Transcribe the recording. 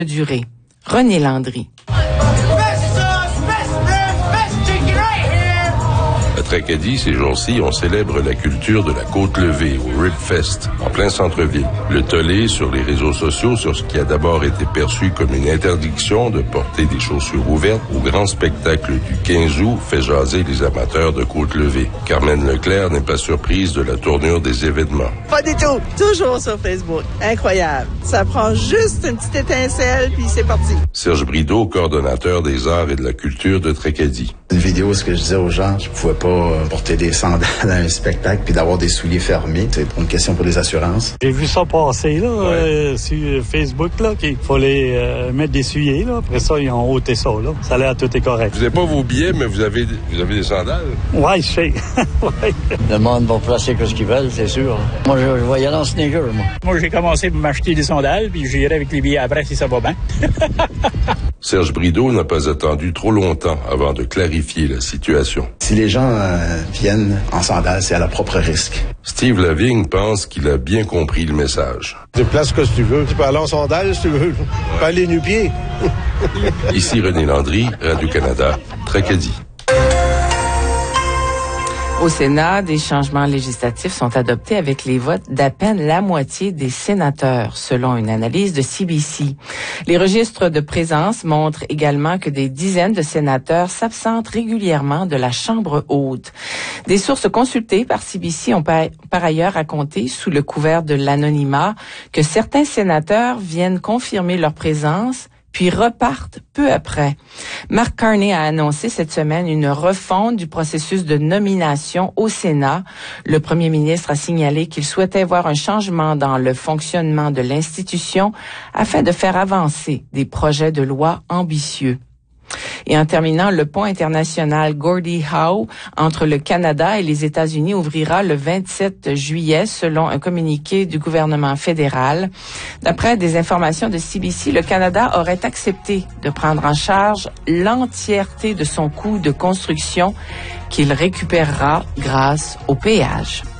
durée. René Landry. À Tracadie, ces jours-ci, on célèbre la culture de la côte levée au Ribfest, en plein centre-ville. Le tollé sur les réseaux sociaux sur ce qui a d'abord été perçu comme une interdiction de porter des chaussures ouvertes au grand spectacle du 15 août fait jaser les amateurs de côte levée. Carmen Leclerc n'est pas surprise de la tournure des événements. Pas du tout. Toujours sur Facebook. Incroyable. Ça prend juste une petite étincelle, puis c'est parti. Serge Brideau, coordonnateur des arts et de la culture de Tracadie. Une vidéo, ce que je disais aux gens, je pouvais pas porter des sandales à un spectacle puis d'avoir des souliers fermés. C'est une question pour les assurances. J'ai vu ça passer là, sur Facebook, là, qu'il fallait mettre des souliers. Là. Après ça, ils ont ôté ça. Là. Ça a l'air tout est correct. Vous n'avez pas vos billets, mais vous avez des sandales? Oui, je sais. Ouais. Le monde va placer ce qu'ils veulent, c'est sûr. Moi, je vais y aller en sneaker, moi. Moi, j'ai commencé par m'acheter des sandales, puis j'irai avec les billets après si ça va bien. Serge Brideau n'a pas attendu trop longtemps avant de clarifier la situation. Si les gens viennent en sandales, c'est à leur propre risque. Steve Lavigne pense qu'il a bien compris le message. Déplace que si tu veux. Tu peux aller en sandales si tu veux. Tu peux aller nu-pieds. Ici René Landry, Radio-Canada, Tracadie. Au Sénat, des changements législatifs sont adoptés avec les votes d'à peine la moitié des sénateurs, selon une analyse de CBC. Les registres de présence montrent également que des dizaines de sénateurs s'absentent régulièrement de la Chambre haute. Des sources consultées par CBC ont par ailleurs raconté, sous le couvert de l'anonymat, que certains sénateurs viennent confirmer leur présence puis repartent peu après. Mark Carney a annoncé cette semaine une refonte du processus de nomination au Sénat. Le premier ministre a signalé qu'il souhaitait voir un changement dans le fonctionnement de l'institution afin de faire avancer des projets de loi ambitieux. Et en terminant, le pont international Gordie Howe entre le Canada et les États-Unis ouvrira le 27 juillet, selon un communiqué du gouvernement fédéral. D'après des informations de CBC, le Canada aurait accepté de prendre en charge l'entièreté de son coût de construction qu'il récupérera grâce au péage.